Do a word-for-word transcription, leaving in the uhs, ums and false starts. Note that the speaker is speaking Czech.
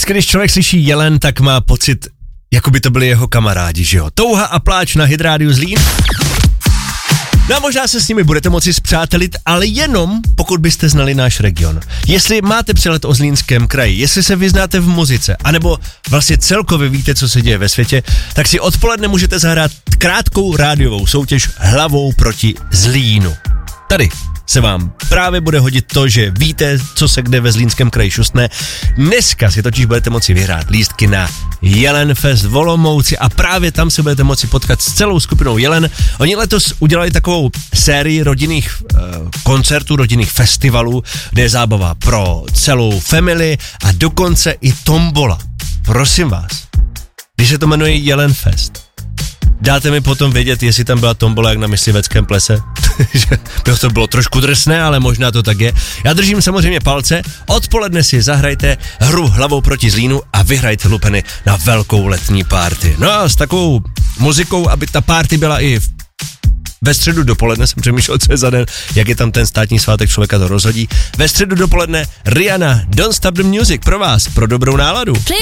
Vždycky, když člověk slyší jelen, tak má pocit, jako by to byli jeho kamarádi, že jo? Touha a pláč na Hydrádiu Zlín. No a možná se s nimi budete moci spřátelit, ale jenom pokud byste znali náš region. Jestli máte přehled o Zlínském kraji, jestli se vyznáte v muzice, anebo vlastně celkově víte, co se děje ve světě, tak si odpoledne můžete zahrát krátkou rádiovou soutěž Hlavou proti Zlínu. Tady se vám právě bude hodit to, že víte, co se kde ve Zlínském kraji šustne. Dneska si totiž budete moci vyhrát lístky na Jelenfest v Olomouci a právě tam se budete moci potkat s celou skupinou Jelen. Oni letos udělali takovou sérii rodinných uh, koncertů, rodinných festivalů, kde je zábava pro celou family a dokonce i tombola. Prosím vás, když se to jmenuje Jelenfest, dáte mi potom vědět, jestli tam byla tombola jak na mysliveckém plese. To bylo trošku drsné, ale možná to tak je. Já držím samozřejmě palce. Odpoledne si zahrajte hru Hlavou proti Zlínu a vyhrajte lupeny na velkou letní party. No a s takovou muzikou, aby ta party byla i v Ve středu dopoledne jsem přemýšlel, co je za den, jak je tam ten státní svátek, člověka to rozhodí. Ve středu dopoledne Rihanna, Don't Stop the Music pro vás, pro dobrou náladu.